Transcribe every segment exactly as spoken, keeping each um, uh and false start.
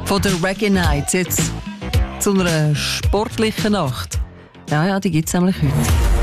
Von der Reggae Night jetzt zu einer sportlichen Nacht. Ja, ja, die gibt es nämlich heute.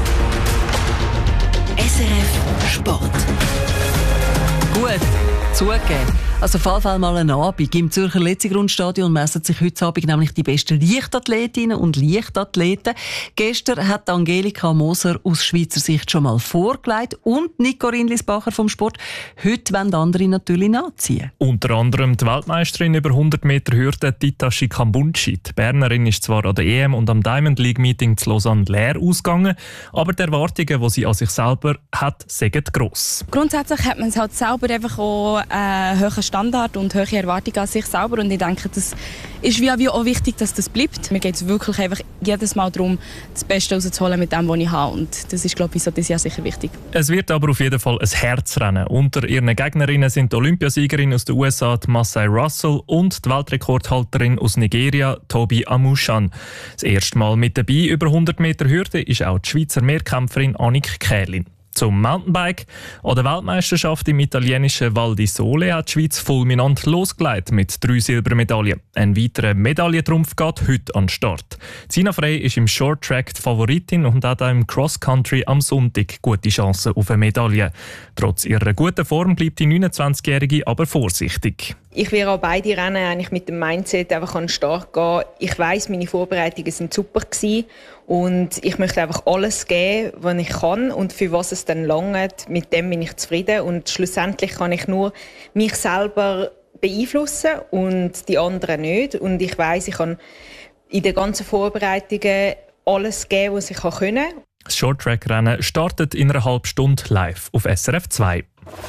S R F Sport. Gut, zugegeben. Also Fall Fall mal einen Abend. Im Zürcher Letzigrundstadion messen sich heute Abend nämlich die besten Leichtathletinnen und Leichtathleten. Gestern hat Angelika Moser aus Schweizer Sicht schon mal vorgelegt und Nico Rindlisbacher vom Sport. Heute wollen andere natürlich nachziehen. Unter anderem die Weltmeisterin über hundert Meter Hürde Titashi Kambunchi. Die Bernerin ist zwar an der E M und am Diamond League Meeting zu Lausanne leer ausgegangen, aber die Erwartungen, die sie an sich selber hat, sind gross. Grundsätzlich hat man es halt selber einfach auch einen hohen Standard und hohe Erwartungen an sich selber und ich denke, das ist wie auch wichtig, dass das bleibt. Mir geht es wirklich einfach jedes Mal darum, das Beste rauszuholen mit dem, was ich habe und das ist, glaube ich, so dieses Jahr sicher wichtig. Es wird aber auf jeden Fall ein Herzrennen. Unter ihren Gegnerinnen sind die Olympiasiegerin aus den U S A, die Masai Russell, und die Weltrekordhalterin aus Nigeria, Tobi Amushan. Das erste Mal mit dabei über hundert Meter Hürde ist auch die Schweizer Mehrkämpferin Annik Kählin. Zum Mountainbike. An der Weltmeisterschaft im italienischen Val di Sole hat die Schweiz fulminant losgelegt mit drei Silbermedaillen. Ein weiterer Medaillentrumpf geht heute an den Start. Sina Frey ist im Shorttrack die Favoritin und hat auch im Cross-Country am Sonntag gute Chancen auf eine Medaille. Trotz ihrer guten Form bleibt die neunundzwanzigjährige aber vorsichtig. Ich werde auch beide Rennen eigentlich mit dem Mindset einfach an den Start gehen. Ich weiss, meine Vorbereitungen sind super gewesen und ich möchte einfach alles geben, was ich kann und für was es dann langt. Mit dem bin ich zufrieden und schlussendlich kann ich nur mich selber beeinflussen und die anderen nicht. Und ich weiss, ich kann in den ganzen Vorbereitungen alles geben, was ich können kann. Das Shorttrack-Rennen startet in einer halben Stunde live auf S R F zwei.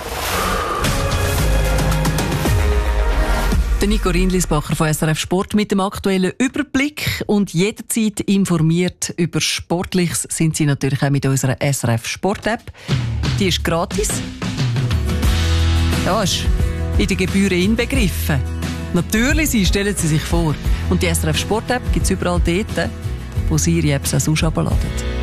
Der Nico Rindlisbacher von S R F Sport mit dem aktuellen Überblick und jederzeit informiert über Sportliches sind Sie natürlich auch mit unserer S R F Sport App. Die ist gratis. Ja, ist in den Gebühren inbegriffen. Natürlich, Sie stellen Sie sich vor. Und die S R F Sport App gibt es überall dort, wo Sie Ihre Apps auch sonst herunterladen.